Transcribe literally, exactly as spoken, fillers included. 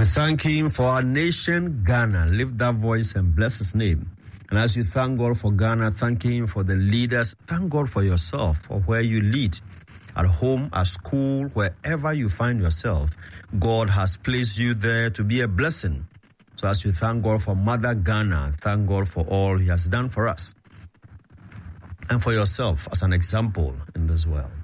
We thank him for our nation, Ghana. Lift that voice and bless his name. And as you thank God for Ghana, thank him for the leaders. Thank God for yourself, for where you lead. At home, at school, wherever you find yourself, God has placed you there to be a blessing. So as you thank God for Mother Ghana, thank God for all he has done for us and for yourself as an example in this world.